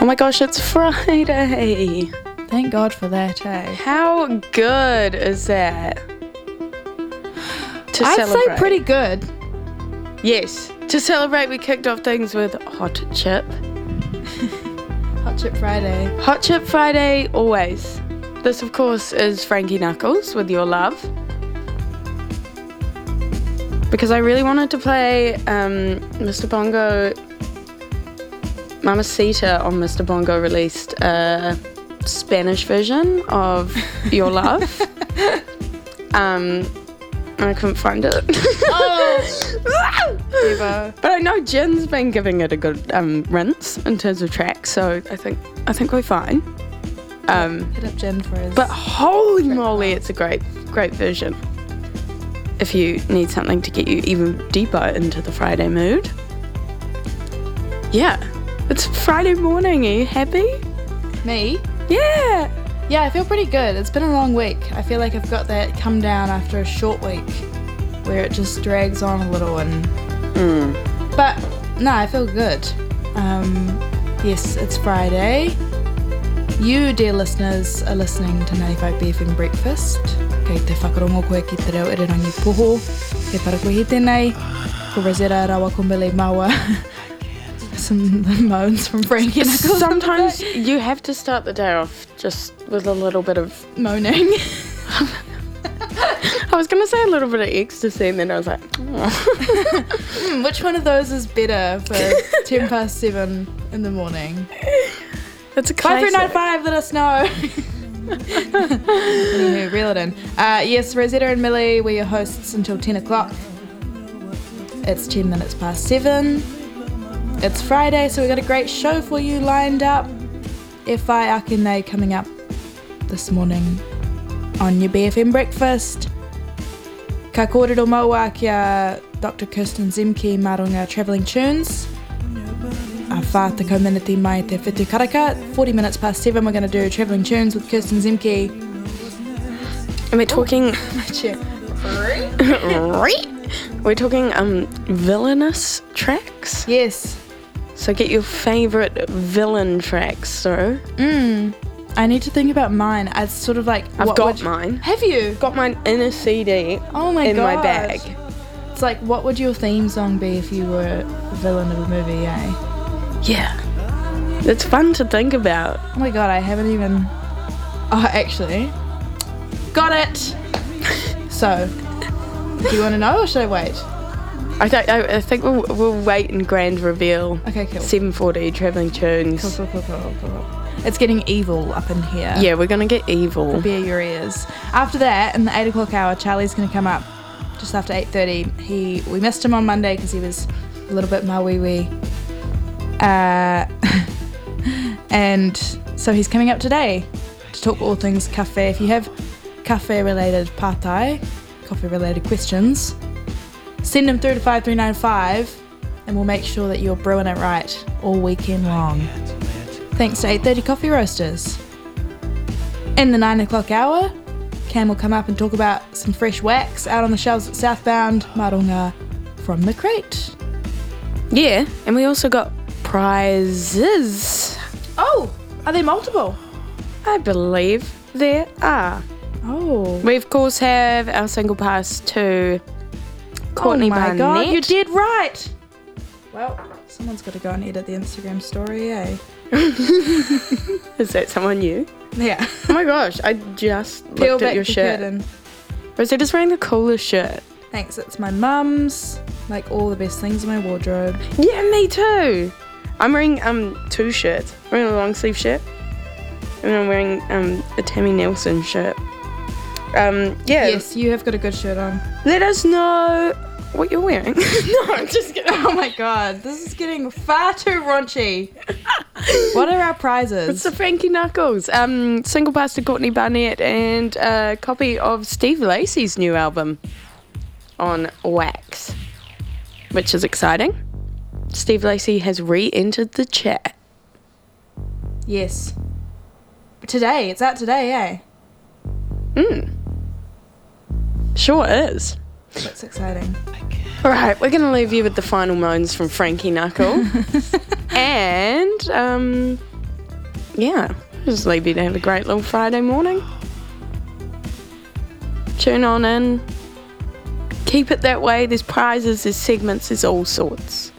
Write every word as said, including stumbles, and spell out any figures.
Oh my gosh, it's Friday. Thank God for that, eh? How good is that? To I'd celebrate. say pretty good. Yes. To celebrate, we kicked off things with Hot Chip. Hot Chip Friday. Hot Chip Friday, always. This, of course, is Frankie Knuckles with Your Love. Because I really wanted to play um, Mister Bongo. Mamacita on Mister Bongo released a Spanish version of Your Love. um, and I couldn't find it. Oh! Diva. But I know Jin's been giving it a good um, rinse in terms of tracks, so I think I think we're fine. Um, Hit up Jin for his... but holy track moly, file. it's a great, great version. If you need something to get you even deeper into the Friday mood. Yeah. It's Friday morning. Are you happy? Me? Yeah. Yeah, I feel pretty good. It's been a long week. I feel like I've got that come down after a short week where it just drags on a little and... Mm. But, no, I feel good. Um, yes, it's Friday. You, dear listeners, are listening to ninety-five B F M Breakfast. Kei te whakarongo koe ki te reo irirangi poho. Kei para koe hi tēnei. Ko Rosetta rawa kumbele maua. Some moans from Frankie Knuckles. Sometimes you have to start the day off just with a little bit of... moaning. I was going to say a little bit of ecstasy and then I was like... Oh. Hmm, which one of those is better for ten past seven in the morning? It's a five three nine classic. five, let us know. Anywho, reel it in. Uh, yes, Rosetta and Millie, we're your hosts until ten o'clock. It's ten minutes past seven. It's Friday, so we've got a great show for you lined up. E whai ake nei coming up this morning on your B F M Breakfast. Ka kōrero maua kia Doctor Kirsten Zemke marunga Travelling Tunes. A whā te community mai te whitu karaka. forty minutes past seven, we're going to do Travelling Tunes with Kirsten Zemke. And we're talking... My chair. we're talking um villainous tracks. Yes. So get your favourite villain tracks, so... Mm. I need to think about mine. It's sort of like... I've what got would you- mine. Have you? Got mine in a C D Oh my in god. my bag. It's like, what would your theme song be if you were a villain of a movie, eh? Yeah. It's fun to think about. Oh my god, I haven't even... Oh, actually. Got it! So, do you want to know or should I wait? I, don't, I, I think we'll, we'll wait in grand reveal. Okay, cool. seven forty, Travelling Tunes. Cool, cool, cool, cool, cool. It's getting evil up in here. Yeah, we're going to get evil. Prepare your ears. After that, in the eight o'clock hour, Charlie's going to come up just after eight thirty. He We missed him on Monday because he was a little bit mawiwi. Uh, and so he's coming up today to talk all things cafe. If you have cafe-related patai, coffee-related questions, send them through to five three nine five and we'll make sure that you're brewing it right all weekend long. Thanks to eight thirty Coffee Roasters. In the nine o'clock hour, Cam will come up and talk about some fresh wax out on the shelves at Southbound, Marunga from the crate. Yeah, and we also got prizes. Oh, are there multiple? I believe there are. Oh. We, of course, have our single pass to Courtney oh my Barnett. god, you did right! Well, someone's got to go and edit the Instagram story, eh? Is that someone new? Yeah. Oh my gosh, I just Peel looked back at your the shirt. curtain. Rosetta's wearing the coolest shirt. Thanks, it's my mum's. Like all the best things in my wardrobe. Yeah, me too. I'm wearing um two shirts. I'm wearing a long sleeve shirt, and I'm wearing um a Tammy Nelson shirt. Um, yeah. Yes, you have got a good shirt on. Let us know what you're wearing. No, I'm just kidding. Oh my god, this is getting far too raunchy. What are our prizes? It's the Frankie Knuckles. Um, single pass to Courtney Barnett and a copy of Steve Lacy's new album on Wax, which is exciting. Steve Lacy has re-entered the chat. Yes. Today, it's out today, eh? Hmm. Sure is. That's exciting. All right, we're going to leave you with the final moans from Frankie Knuckle. And um, yeah, just leave you to have a great little Friday morning. Tune on in. Keep it that way. There's prizes, there's segments, there's all sorts.